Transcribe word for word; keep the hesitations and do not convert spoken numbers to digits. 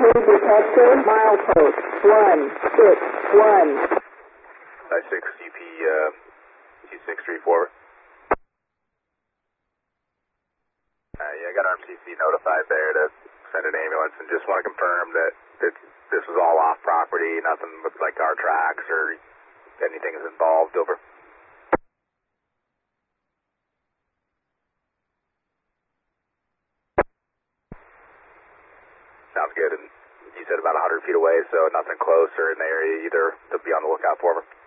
detected, milepost one six one. Nine six C P uh, two six three four. Uh, yeah, I got R M C C notified there to send an ambulance, and just want to confirm that it's, this was all off property, nothing with like our tracks or anything is involved. Over. Sounds good. And you said about one hundred feet away, so nothing close or in the area either to be on the lookout for.